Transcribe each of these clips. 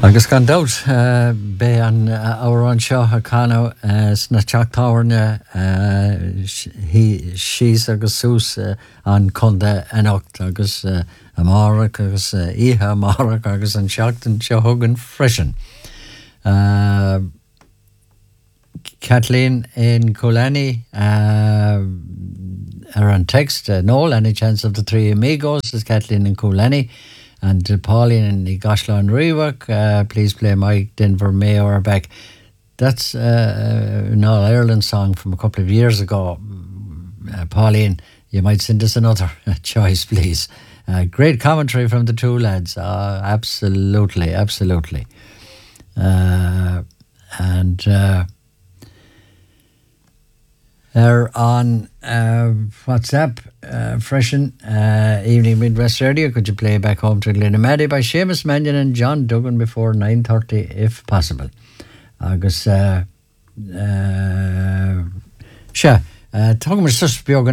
Agus gan doubt be an our anseo a cano sna teachtáirne she's agus sús an conda anocht agus amárach agus ihe amárach agus an seachtain seo thugann freisin. Kathleen in Coolani an text, no any chance of the three amigos is Kathleen in Coolani. And Pauline in the Gashla and Reebok, please play Mike Denver Mayor back. That's an All Ireland song from a couple of years ago. Pauline, you might send us another choice, please. Great commentary from the two lads. Absolutely, absolutely. They're on WhatsApp, freshen Evening Midwest Radio. Could you play Back Home to Glenamaddy by Seamus Mannion and John Duggan before 9:30 if possible. Agus There are special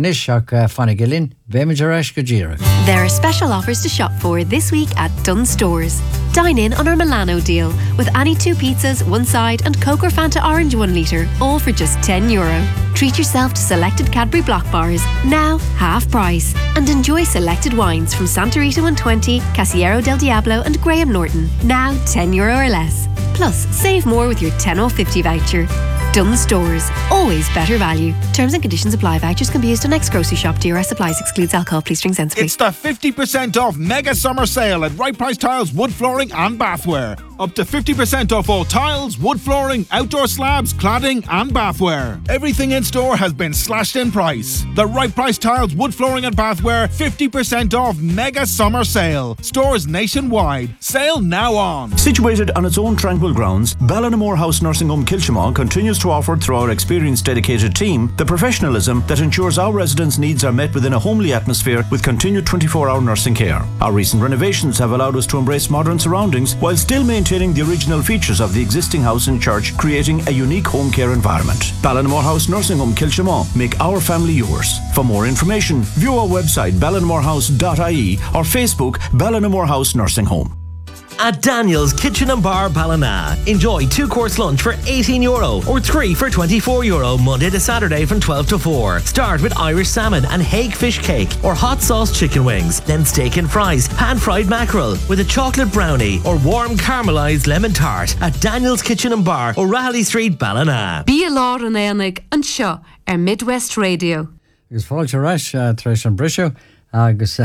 offers to shop for this week at Dunnes Stores. Dine in on our Milano deal with any two pizzas, one side, and Coke or Fanta Orange 1 litre, all for just €10. Treat yourself to selected Cadbury Block bars, now half price, and enjoy selected wines from Santa Rita 120, Casillero del Diablo, and Graham Norton, now €10 or less. Plus, save more with your 10 off 50 voucher. Dunnes Stores, always better value. Terms and conditions apply. Vouchers can be used on next grocery shop. DRS supplies, excludes alcohol. Please drink sensibly. It's the 50% off mega summer sale at Right Price Tiles, wood flooring and bathware. Up to 50% off all tiles, wood flooring, outdoor slabs, cladding and bathware. Everything in store has been slashed in price. The Right Price Tiles, wood flooring and bathware 50% off mega summer sale. Stores nationwide. Sale now on. Situated on its own tranquil grounds, Ballinamore House Nursing Home Kilchimon continues to offer, through our experienced dedicated team, the professionalism that ensures our residents' needs are met within a homely atmosphere with continued 24-hour nursing care. Our recent renovations have allowed us to embrace modern surroundings while still maintaining the original features of the existing house and church, creating a unique home care environment. Ballinamore House Nursing Home Kilchimon, make our family yours. For more information, view our website ballinamorehouse.ie or Facebook Ballinamore House Nursing Home. At Daniel's Kitchen and Bar Ballina, enjoy 2-course lunch for €18 or 3 for €24 Monday to Saturday from 12 to 4. Start with Irish salmon and Hague fish cake or hot sauce chicken wings, then steak and fries, pan-fried mackerel with a chocolate brownie or warm caramelised lemon tart at Daniel's Kitchen and Bar, O'Reilly Street, Ballina. Be a Lord and Enig and Shaw Midwest Radio. Agus fáilte rash treis an brisio agus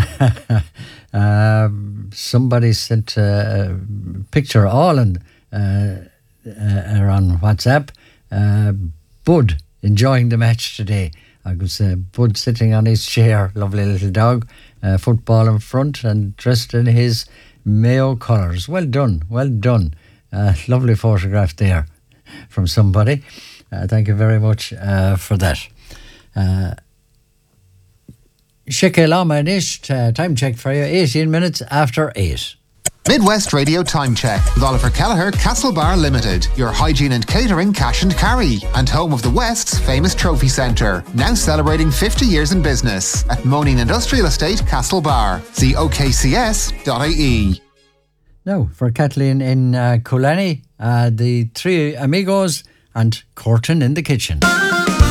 somebody sent a picture all on WhatsApp. Bud enjoying the match today. Agus Bud sitting on his chair, lovely little dog, football in front and dressed in his Mayo colours. Well done, well done. Lovely photograph there from somebody. Thank you very much for that. Time check for you, 18 minutes after 8. Midwest Radio Time Check with Oliver Kelleher, Castlebar Limited, your hygiene and catering cash and carry, and home of the West's famous trophy centre, now celebrating 50 years in business at Moaning Industrial Estate, Castlebar. See okcs.ie. Now, for Kathleen in Coolani, the three amigos and Corton in the kitchen.